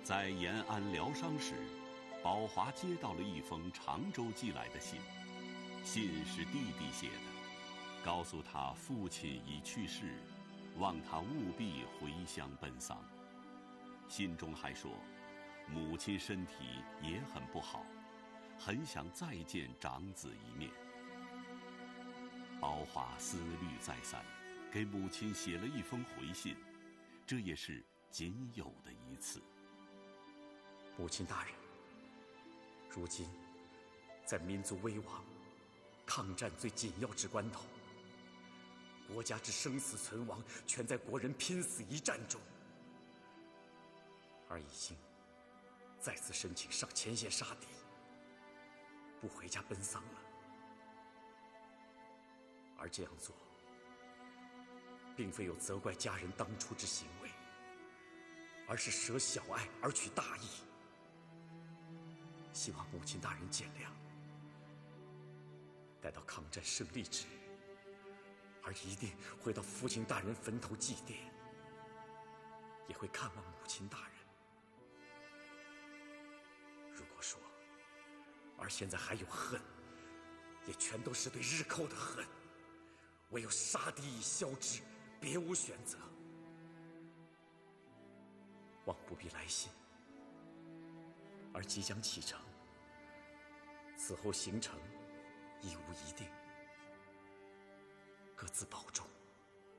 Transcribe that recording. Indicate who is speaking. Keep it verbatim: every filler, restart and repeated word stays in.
Speaker 1: 在延安疗伤时，宝华接到了一封常州寄来的信，信是弟弟写的，告诉他父亲已去世，望他务必回乡奔丧。信中还说，母亲身体也很不好，很想再见长子一面。宝华思虑再三，给母亲写了一封回信，这也是仅有的一次。
Speaker 2: 母亲大人，如今在民族危亡、抗战最紧要之关头，国家之生死存亡全在国人拼死一战中，而已经再次申请上前线杀敌，不回家奔丧了。而这样做，并非有责怪家人当初之行为，而是舍小爱而取大义，希望母亲大人见谅。待到抗战胜利之日，儿一定会到父亲大人坟头祭奠，也会看望母亲大人。如果说儿现在还有恨，也全都是对日寇的恨，唯有杀敌以消之，别无选择。望不必来信，而即将启程，此后行程亦无一定，各自保重。